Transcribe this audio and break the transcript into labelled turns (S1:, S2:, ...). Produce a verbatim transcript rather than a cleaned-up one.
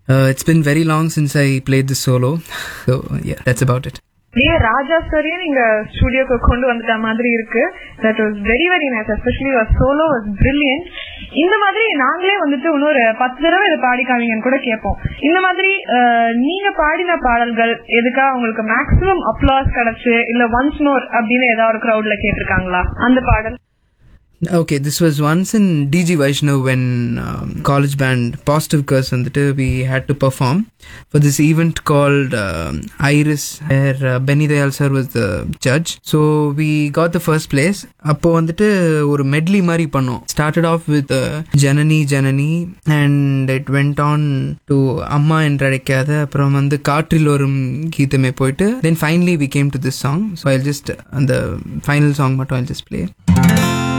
S1: Uh, it's been very long since I played this solo. So yeah, that's about it.
S2: நீங்க ராஜா சாரியும் நீங்க ஸ்டுடியோக்கு கொண்டு வந்துட்ட மாதிரி இருக்கு. That was very very nice. Especially your solo was brilliant. இந்த மாதிரி நாங்களே வந்துட்டு இன்னொரு பத்து தடவை இதை பாடி காமிங்கன்னு கூட கேட்போம். இந்த மாதிரி நீங்க பாடின பாடல்கள் எதுக்கா உங்களுக்கு மேக்ஸிமம் அப்ளாஸ் கிடைச்சு இல்ல ஒன்ஸ் மோர் அப்படின்னு ஏதாவது ஒரு கிரௌட்ல கேட்டிருக்காங்களா அந்த பாடல்?
S1: Okay, this was once in D G Vaishnav when um, college band Positive Curse and we had to perform for this event called uh, Iris, where uh, Benny Dayal sir was the judge. So we got the first place. அப்போ வந்துட்டு ஒரு medley மாதிரி பண்ணோம். Started off with uh, Janani Janani and it went on to அம்மா என்றழைக்காத, அப்புறம் வந்து காற்றில் வரும் கீதமே போயிட்டு then finally we came to this song. So I'll just, அந்த final song மட்டும் I'll just play.